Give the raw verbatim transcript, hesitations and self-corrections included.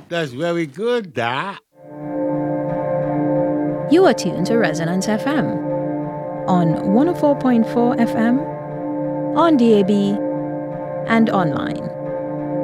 That's very good, Doc. You are tuned to Resonance F M on one oh four point four F M, on D A B, and online.